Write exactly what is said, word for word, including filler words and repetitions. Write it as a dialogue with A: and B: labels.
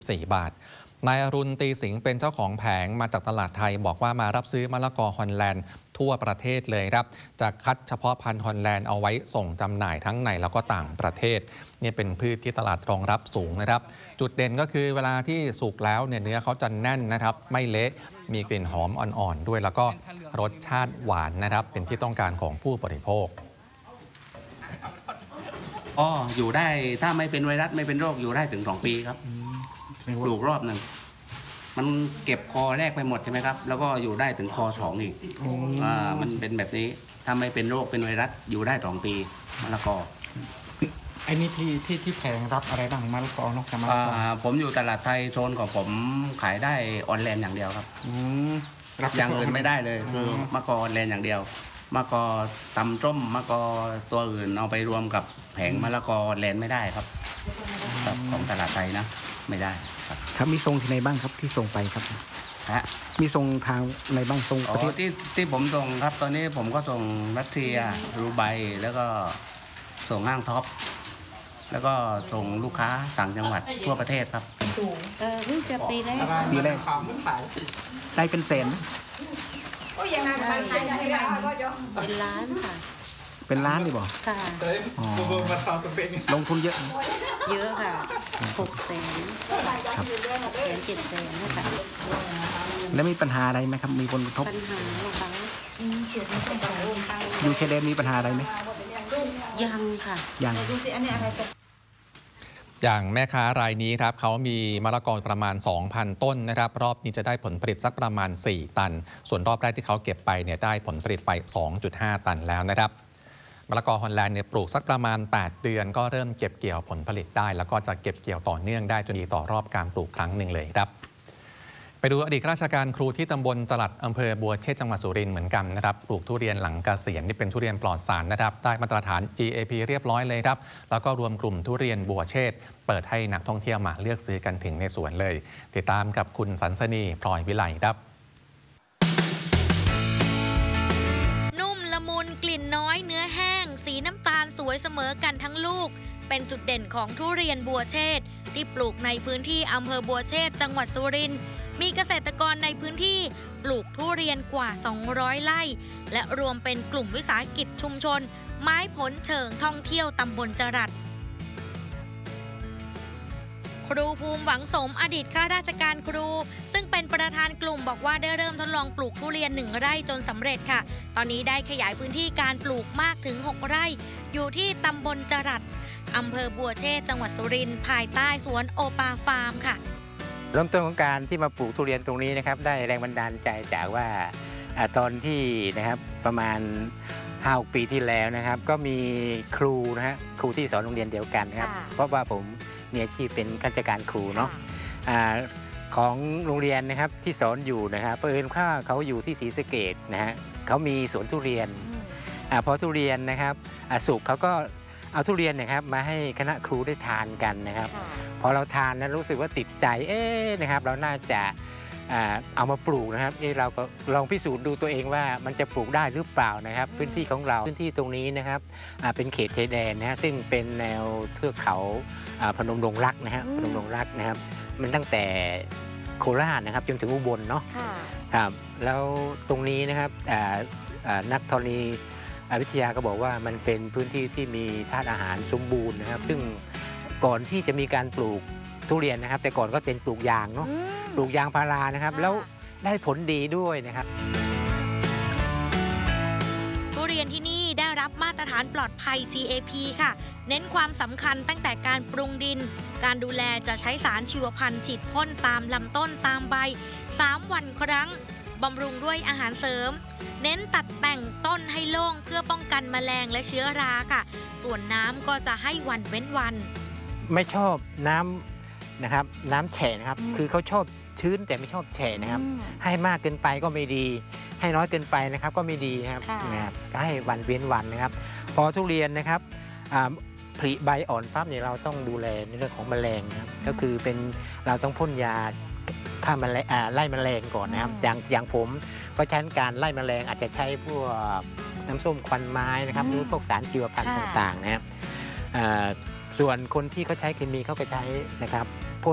A: สี่บาทนายอรุณตีสิงห์เป็นเจ้าของแผงมาจากตลาดไทยบอกว่ามารับซื้อมะละกอฮอลแลนด์ทั่วประเทศเลยครับจะคัดเฉพาะพันธุ์ฮอลแลนด์เอาไว้ส่งจำหน่ายทั้งในแล้วก็ต่างประเทศนี่เป็นพืชที่ตลาดรองรับสูงนะครับจุดเด่นก็คือเวลาที่สุกแล้วเนี่ยเนื้อเขาจะแน่นนะครับไม่เละมีกลิ่นหอมอ่อนๆด้วยแล้วก็รสชาติหวานนะครับเป็นที่ต้องการของผู้บริโภค
B: อ๋ออยู่ได้ถ้าไม่เป็นไวรัสไม่เป็นโรคอยู่ได้ถึงสองปีครับปลูกรอบหนึ่งมันเก็บคอแรกไปหมดใช่ไหมครับแล้วก็อยู่ได้ถึงคอสองอีกอ่ามันเป็นแบบนี้ถ้าไม่เป็นโรคเป็นไวรัสอยู่ได้สองปีมะละกอ
C: ไอ้นี่ที่ที่ที่แผงรับอะไรบ้างมะละกอนอกจากมะละกอ
B: ผมอยู่ตลาดไทยโซนของผมขายได้ออนไลน์อย่างเดียวครับอย่างอื่นไม่ได้เลยคือมะกอออนไลน์อย่างเดียวมะกอตำส้มมะกอตัวอื่นเอาไปรวมกับแผงมะละกอออนไลน์ไม่ได้ครับของตลาดไทยนะไม่ได้ครับ
C: ครับมีส่งที่ไหนบ้างครับที่ส่งไปครับ
B: ฮะ
C: มีส่งทางในบ้างส่งประเทศ
B: ที่ที่ผมส่งครับตอนนี้ผมก็ส่งรัสเซียรูไบแล้วก็ส่งห้างท็อปแล้วก็ส่งลูกค้าต่างจังหวัดทั่วประเทศครับ
D: เออเพิ่งจะปีแรก
C: ปีแรกได้เป็นแสน
D: เป็นล้านค่ะ
C: เป็นล้านดิบ่
D: ค่ะ
C: ลงทุนเยอะ
D: เยอะค่ะหกแสนครับแสนเจ็ดแสนนะคะ
C: แล้วมีปัญหาอะไรไหมครับมีผลกระทบ
D: ปัญหาหรอคะ
C: อยู่ชายแดนมีปัญหาอะไรไหม
D: ยังค่ะ
C: ยัง
A: อย่างแม่ค้ารายนี้ครับเขามีมะละกอประมาณ สองพัน ต้นนะครับรอบนี้จะได้ผลผลิตสักประมาณสี่ตันส่วนรอบแรกที่เขาเก็บไปเนี่ยได้ผลผลิตไป สองจุดห้า ตันแล้วนะครับมะละกอฮอลแลนด์เนี่ยปลูกสักประมาณแปดเดือนก็เริ่มเก็บเกี่ยวผลผลิตได้แล้วก็จะเก็บเกี่ยวต่อเนื่องได้จนดีต่อรอบการปลูกครั้งหนึ่งเลยครับไปดูอดีตข้าราชการครูที่ตำบลจลัดอำเภอบัวเชษจังหวัดสุรินทร์เหมือนกันนะครับปลูกทุเรียนหลังเกษียณนี่เป็นทุเรียนปลอดสารนะครับได้มาตรฐาน จี เอ พี เรียบร้อยเลยครับแล้วก็รวมกลุ่มทุเรียนบัวเชษเปิดให้นักท่องเที่ยวมาเลือกซื้อกันถึงในสวนเลยติดตามกับคุณสันสนีพลอยวิไลครับ
E: นุ่มละมุนกลิ่นน้อยเนื้อแห้งสีน้ำตาลสวยเสมอกันทั้งลูกเป็นจุดเด่นของทุเรียนบัวเชษที่ปลูกในพื้นที่อำเภอบัวเชษจังหวัดสุรินทร์มีเกษตรกรในพื้นที่ปลูกทุเรียนกว่าสองร้อยไร่และรวมเป็นกลุ่มวิสาหกิจชุมชนไม้ผลเชิงท่องเที่ยวตำบลจรัสครูภูมิหวังสมอดีตข้าราชการครูซึ่งเป็นประธานกลุ่มบอกว่าได้เริ่มทดลองปลูกทุเรียนหนึ่งไร่จนสำเร็จค่ะตอนนี้ได้ขยายพื้นที่การปลูกมากถึงหกไร่อยู่ที่ตำบลจรัสอำเภอบัวเชษจังหวัดสุรินทร์ภายใต้สวนโอปาฟาร์มค่ะ
F: เริ่มต้นของการที่มาปลูกทุเรียนตรงนี้นะครับได้แรงบันดาลใจจากว่าตอนที่นะครับประมาณห้าหกปีที่แล้วนะครับก็มีครูนะฮะครูที่สอนโรงเรียนเดียวกันครับเพราะว่าผมมีอาชีพเป็นข้าราชการครูเนาะของโรงเรียนนะครับที่สอนอยู่นะครับเผอิญว่าเขาอยู่ที่ศรีสะเกษนะฮะเขามีสวนทุเรียนอพอทุเรียนนะครับสุกเขาก็เอาทุเรียนนะครับมาให้คณะครูได้ทานกันนะครับพอเราทานนะรู้สึกว่าติดใจเอ๊ะนะครับเราน่าจะเอามาปลูกนะครับเอ๊ะเราก็ลองพิสูจน์ดูตัวเองว่ามันจะปลูกได้หรือเปล่านะครับพื้นที่ของเราพื้นที่ตรงนี้นะครับเป็นเขตชายแดนนะฮะซึ่งเป็นแนวเทือกเขาพนมดงรักนะฮะพนมดงรักนะครับมันตั้งแต่โคราชนะครับจนถึงอุบลเนาะครับแล้วตรงนี้นะครับนักธรณีวิทยาก็บอกว่ามันเป็นพื้นที่ที่มีธาตุอาหารสมบูรณ์นะครับซึ่งก่อนที่จะมีการปลูกทุเรียนนะครับแต่ก่อนก็เป็นปลูกยางเนาะปลูกยางพารานะครับแล้วได้ผลดีด้วยนะครับ
E: ทุเรียนที่นี่ได้รับมาตรฐานปลอดภัย จี เอ พี ค่ะเน้นความสำคัญตั้งแต่การปรุงดินการดูแลจะใช้สารชีวพันธุ์ฉีดพ่นตามลำต้นตามใบสามวันครั้งบำรุงด้วยอาหารเสริมเน้นตัดแต่งต้นให้โล่งเพื่อป้องกันแมลงและเชื้อราค่ะส่วนน้ำก็จะให้วันเว้นวัน
F: ไม่ชอบน้ำนะครับน้ำแฉะนะครับคือเขาชอบชื้นแต่ไม่ชอบแฉะนะครับให้มากเกินไปก็ไม่ดีให้น้อยเกินไปนะครับก็ไม่ดีนะครับนะครับก็ให้วันเว้นวันนะครับพอทุเรียนนะครับผลิใบอ่อนปั๊บเนี่ยเราต้องดูแลในเรื่องของแมลงนะครับก็คือเป็นเราต้องพ่นยาฆ่าแมลงไล่แมลงก่อนนะครับอย่างอย่างผมก็ใช้การไล่แมลงอาจจะใช้พวกน้ำส้มควันไม้นะครับหรือพวกสารชีวพันธุ์ต่างๆนะครับส่วนคนที่เขาใช้เคมีเขาก็ใช้นะครับ